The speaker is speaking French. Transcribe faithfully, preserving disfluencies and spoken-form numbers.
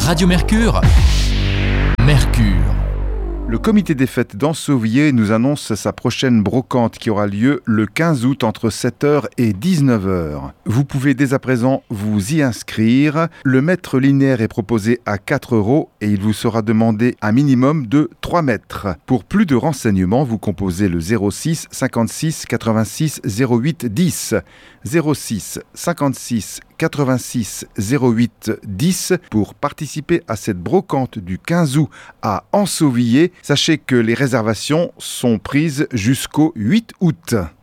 Radio Mercure. Mercure. Le comité des fêtes d'Ensauviers nous annonce sa prochaine brocante qui aura lieu le quinze août entre sept heures et dix-neuf heures. Vous pouvez dès à présent vous y inscrire. Le mètre linéaire est proposé à quatre euros et il vous sera demandé un minimum de trois mètres. Pour plus de renseignements, vous composez le zéro six cinquante-six quatre-vingt-six zéro huit dix. zéro six cinquante-six quatre-vingt-six zéro huit dix pour participer à cette brocante du quinze août à Ensauviers. Sachez que les réservations sont prises jusqu'au huit août.